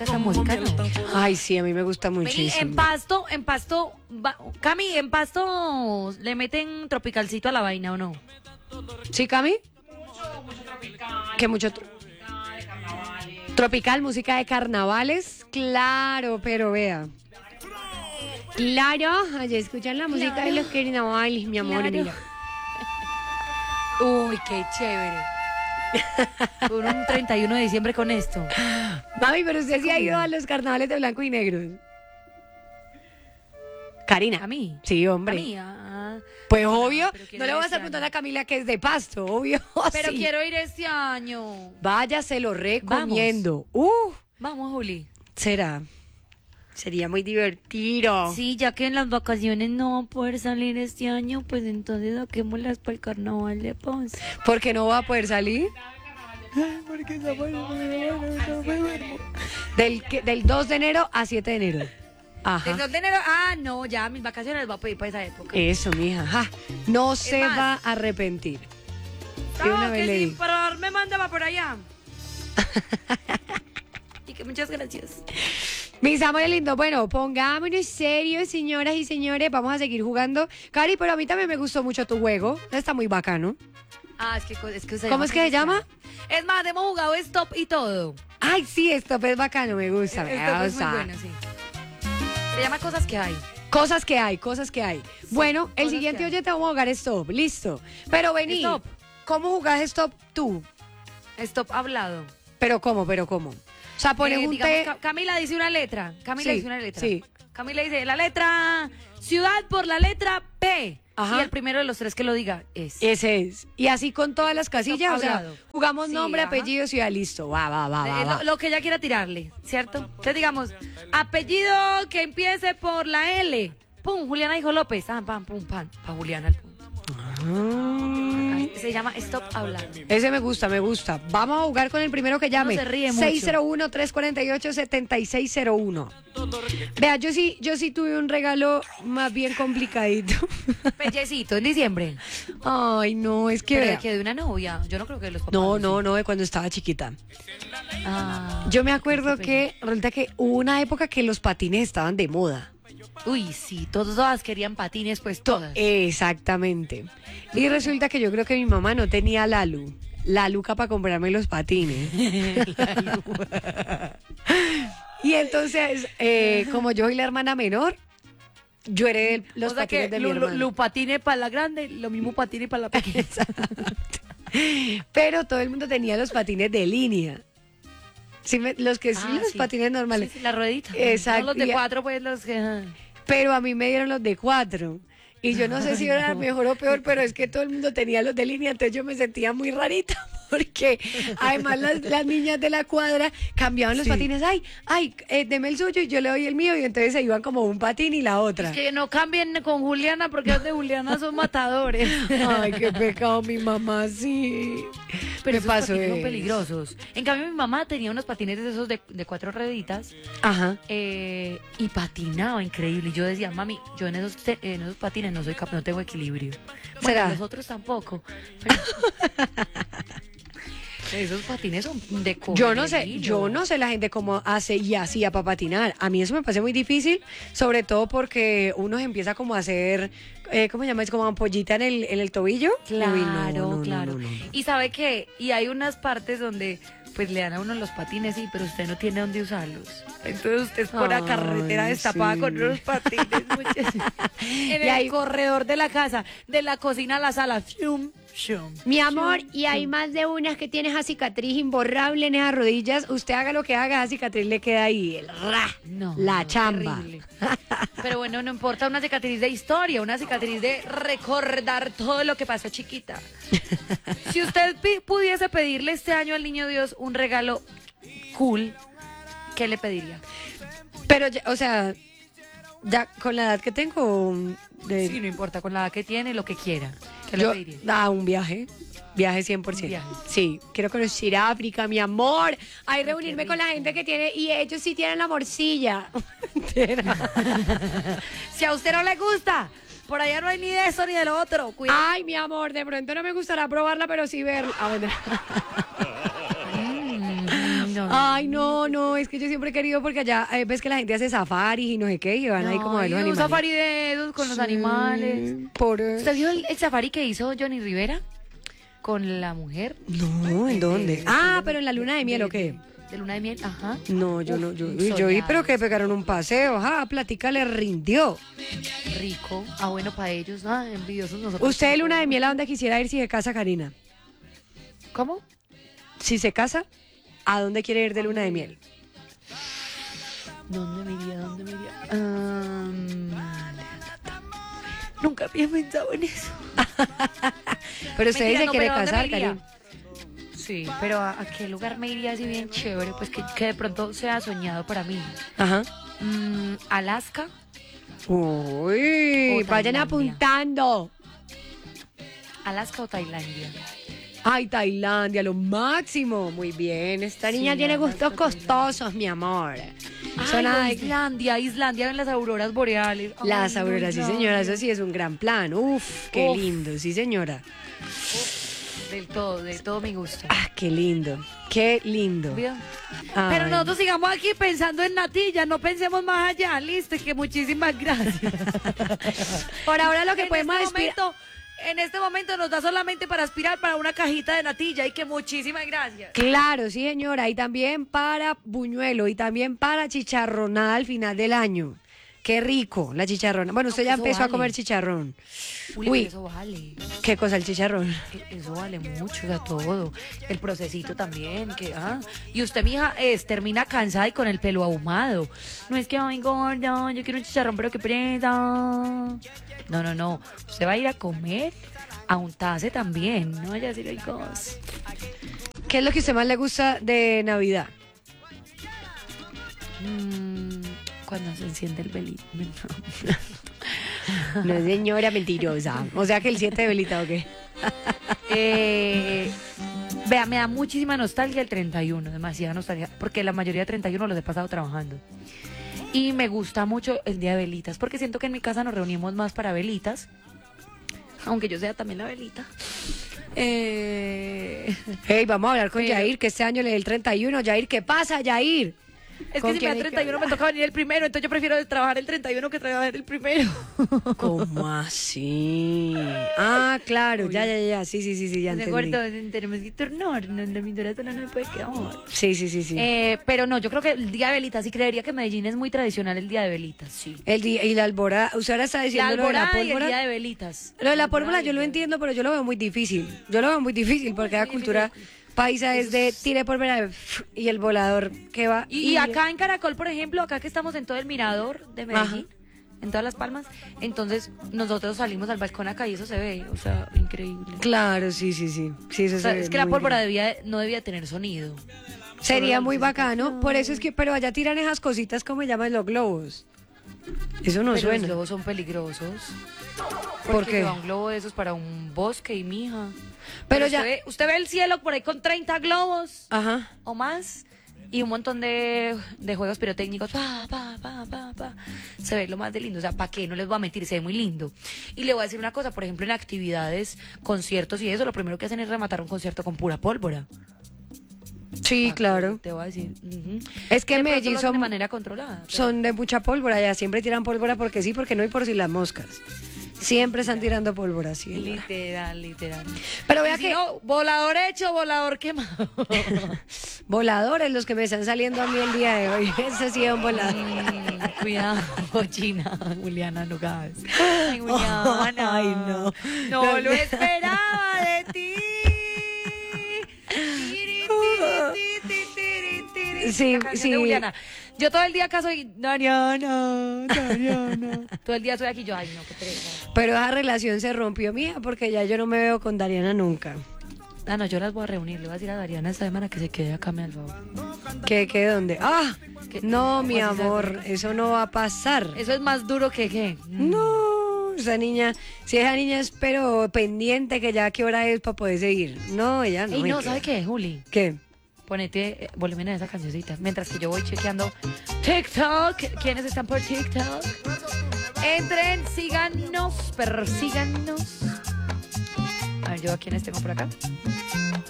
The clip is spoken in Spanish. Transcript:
rica esa música, ¿no? Ay, sí, a mí me gusta Vení, muchísimo. Cami, en Pasto le meten tropicalcito a la vaina, ¿o no? ¿Sí, Cami? Que mucho tropical, música de carnavales, claro, pero vea. Claro, allá escuchan la música de los carnavales, mi amor, Claro. mira. Uy, qué chévere. Por un 31 de diciembre con esto. Mami, pero usted sí ha ido a los carnavales de blanco y negro. Karina. ¿A mí? Sí, A hombre. mí, ah. Pues obvio, pero quiero no le ir voy a este estar preguntando año. a Camila que es de Pasto, obvio. Pero sí. quiero ir este año. Vaya, se lo recomiendo. Vamos, Juli. Será. Sería muy divertido. Sí, ya que en las vacaciones no va a poder salir este año, pues entonces saquémoslas para el carnaval de Ponce. ¿Por qué no va a poder salir? Del 2 de enero a 7 de enero. Ajá. ¿El 2 de enero? Ah, no, ya mis vacaciones las voy a pedir para esa época. Eso, mija. Ja. No se más, va a arrepentir. De una No, vez que le sí, digo. para me manda por allá. Y que muchas gracias. Mis amores lindos, bueno, pongámonos serios, señoras y señores. Vamos a seguir jugando. Cari, pero a mí también me gustó mucho tu juego. Está muy bacano. Ah, es que ¿Cómo es que se llama? Es más, hemos jugado stop y todo. Ay, sí, esto es bacano, me gusta. Me Stop es muy gusta. bueno, sí. Se llama Cosas que hay. Cosas que hay, cosas que hay. Bueno, el cosas siguiente que hay. oye te vamos a jugar stop, listo. Pero vení, Stop. ¿cómo jugás stop tú? Stop hablado. ¿Pero cómo? O sea, pones un Digamos, té. Camila dice una letra. Camila Sí, dice una letra. sí. Camila dice la letra ciudad por la letra P. Ajá. Y el primero de los tres que lo diga es. Ese es. Y así con todas las casillas, o sea, hablado. jugamos Sí, nombre, ajá. apellido, ciudad, listo. Va. Lo que ella quiera tirarle, ¿cierto? Entonces digamos, apellido que empiece por la L. Pum, Juliana dijo López. Ah, pam, pum, pam. Pa' Juliana el punto. Ahí se llama Stop Hablando. Ese me gusta. Vamos a jugar con el primero que llame. se ríe mucho. 601-348-7601. Vea, yo sí tuve un regalo más bien complicadito. Pellecito, en diciembre. Ay, no, es que Pero vea. de que de una novia. Yo no creo que los papás. No, de cuando estaba chiquita. Ah, Yo me acuerdo que resulta que hubo una época que los patines estaban de moda. uy, sí, todas querían patines, pues todas. Exactamente. Y resulta que yo creo que mi mamá no tenía la luca para comprarme los patines. Y entonces, como yo soy la hermana menor, yo heredé los O sea patines que de mi hermana. lo patine para la grande, lo mismo patine para la pequeña. Pero todo el mundo tenía los patines de línea. Sí, los que sí, los sí. patines normales. Sí, la ruedita. Exacto. No los de Y- 4, pues los que... Pero a mí me dieron los de 4. Y yo no sé si era mejor o peor, pero es que todo el mundo tenía los de línea, entonces yo me sentía muy rarita, porque además las niñas de la cuadra cambiaban los Sí. patines. Deme el suyo y yo le doy el mío, y entonces se iban como un patín y la otra. Que no cambien con Juliana porque los de Juliana son matadores. Ay, qué pecado, mi mamá, sí. Pero Me esos pasó patines son eso. peligrosos. En cambio, mi mamá tenía unos patines de esos de 4 rueditas Ajá. y patinaba increíble. Y yo decía, mami, yo en esos patines no soy capaz, no tengo equilibrio. Bueno, ¿Será? los otros tampoco. Pero- esos patines son de Yo no sé la gente cómo hace y hacía para patinar. A mí eso me parece muy difícil, sobre todo porque uno se empieza como a hacer, ¿cómo se llama? Es como ampollita en el tobillo. Claro, Uy, no, claro. no. Y sabe qué, y hay unas partes donde pues le dan a uno los patines, sí, pero usted no tiene dónde usarlos. Entonces usted es por la Ay, carretera destapada sí. con unos patines. En Y ahí- el corredor de la casa, de la cocina a la sala. Fium, fium. Mi amor, y hay más de unas que tiene esa cicatriz imborrable en esas rodillas. Usted haga lo que haga, esa cicatriz le queda ahí, el ra, No, la no, chamba. terrible. Pero bueno, no importa una cicatriz de historia, una cicatriz de recordar todo lo que pasó chiquita. Si usted pudiese pedirle este año al niño Dios un regalo cool, ¿qué le pediría? Pero, o sea, ya con la edad que tengo, Sí, no importa, con la edad que tiene, lo que quiera. ¿Qué le pediría? un viaje. Viaje 100%. Un viaje. Sí, quiero conocer África, mi amor. Ahí reunirme con la rico. gente que tiene, y ellos sí tienen la morcilla. Si a usted no le gusta, por allá no hay ni de eso ni de lo otro. Cuidado. Ay, mi amor, de pronto no me gustará probarla, pero sí verla. Ah, bueno. no. Ay, no, es que yo siempre he querido porque allá ves que la gente hace safaris y no sé qué, y van ahí como a ver los un animales. safari de esos con los animales. Por ¿Usted vio el safari que hizo Johnny Rivera con la mujer? No, ¿en dónde? Ah, pero en la luna de miel, ¿o qué? De luna de miel, ajá. No, yo no, yo soñado. vi, pero que pegaron un paseo, ajá, plática le rindió. Rico. Ah, bueno, para ellos, envidiosos nosotros. ¿Usted de luna de miel a dónde quisiera ir si se casa, Karina? ¿Cómo? Si se casa, ¿a dónde quiere ir de luna de miel? ¿Dónde me iría? Nunca había pensado en eso. Pero usted Mentira, se no, quiere pero ¿dónde casar, me iría? Karina. Sí, pero ¿a qué lugar me iría así bien chévere? Pues que de pronto sea soñado para mí. Ajá. Alaska. Uy, O vayan Tailandia. apuntando. Alaska o Tailandia. Ay, Tailandia, lo máximo. Muy bien, esta Sí, niña tiene Alaska, gustos costosos, mi amor. Ay, Zona no, de- Islandia en las auroras boreales. Las Ay, no, auroras, sí Islandia. señora, eso sí es un gran plan. Uf, qué Uf. lindo, sí señora. De todo mi gusto. Ah, qué lindo, qué lindo. ¿Vio? Ay. Pero nosotros sigamos aquí pensando en natilla, no pensemos más allá, listo, que muchísimas gracias. Por ahora lo que podemos aspirar. En este momento nos da solamente para aspirar para una cajita de natilla y que muchísimas gracias. Claro, sí señora, y también para buñuelo y también para chicharronada al final del año. Qué rico, la chicharrona. Bueno, usted ya Eso empezó a vale. comer chicharrón. Uy, Uy. pero eso vale. ¿Qué cosa el chicharrón? Eso vale mucho, o sea, todo. El procesito también, Y usted, mija, termina cansada y con el pelo ahumado. No es que, ay, gorda, yo quiero un chicharrón, pero qué prenda. No. Usted va a ir a comer, a untarse también. No vaya a decir, ay, cos. ¿Qué es lo que a usted más le gusta de Navidad? Cuando se enciende el velito. No, señora mentirosa. O sea que el 7 de velita, ¿o qué? Vea, me da muchísima nostalgia el 31, demasiada nostalgia, porque la mayoría de 31 los he pasado trabajando. Y me gusta mucho el día de velitas, porque siento que en mi casa nos reunimos más para velitas, aunque yo sea también la velita. Hey, vamos a hablar con Pero- Yair, que este año le dé el 31. Yair, ¿qué pasa, Yair? Es ¿Con que si me quién da hay que 31 me toca venir el primero, entonces yo prefiero trabajar el 31 que trabajar el primero. ¿Cómo así? Ah, claro, ya, sí, ya De entendí. acuerdo, tenemos que turnar, no, mi duración no me puede quedar. Sí. Pero no, yo creo que el día de velitas, sí creería que Medellín es muy tradicional el día de velitas, sí. El día y la alborada, usted ahora está La diciendo lo de la alborada y el pólvora. día de velitas. Lo de la alborada pólvora y yo el lo día de- entiendo, pero yo lo veo muy difícil. Porque la cultura paisa es de tire pólvora y el volador que va. Y acá en Caracol, por ejemplo, acá que estamos en todo el mirador de Medellín, en todas las palmas, entonces nosotros salimos al balcón acá y eso se ve, o sea, increíble. Claro, sí. Sí, eso O sea, se ve es que la muy pólvora bien. no debía tener sonido. Sería Solo muy la música. bacano. Por eso es que, pero allá tiran esas cositas como llaman los globos. Eso no Pero suena. los globos son peligrosos. ¿Por Porque qué? lleva un globo de esos para un bosque y mija. Pero Pero ya- usted ve el cielo por ahí con 30 globos Ajá. o más y un montón de juegos pirotécnicos. Pa. Se ve lo más de lindo. O sea, ¿para qué? No les voy a mentir, se ve muy lindo. Y le voy a decir una cosa, por ejemplo, en actividades, conciertos y eso, lo primero que hacen es rematar un concierto con pura pólvora. Sí, claro. Te voy a decir. Es que en De pronto Medellín lo hacen de son, manera controlada. pero- son de mucha pólvora. Ya siempre tiran pólvora porque sí, porque no y por si las moscas. Siempre están tirando pólvora, sí. Literal. Pero Y vea si que no, volador hecho, volador quemado. voladores los que me están saliendo a mí el día de hoy. Ese sí es un volador. Cuidado, cochina. Juliana, no caes. Ay, Juliana. Ay, no. No lo esperaba de ti. Sí, La canción sí. de Juliana. Yo todo el día acá soy Dariana. Todo el día soy aquí yo, ay, no, qué pereza. Pero esa relación se rompió mía porque ya yo no me veo con Dariana nunca. Ah, no, yo las voy a reunir. Le voy a decir a Dariana esta semana que se quede acá, me al favor. ¿Qué dónde? ¡Ah! ¿Qué? No, mi ¿Cómo así se amor, hace? eso no va a pasar. Eso es más duro que qué. No, esa niña, si esa niña es pero pendiente que ya qué hora es para poder seguir. No, ella no. Ey, no, ¿y ¿sabe qué, Juli? ¿Qué? Ponete volumen a esa cancioncita. Mientras que yo voy chequeando TikTok. ¿Quiénes están por TikTok? Entren, síganos, persíganos. A ver, yo a quiénes tengo por acá.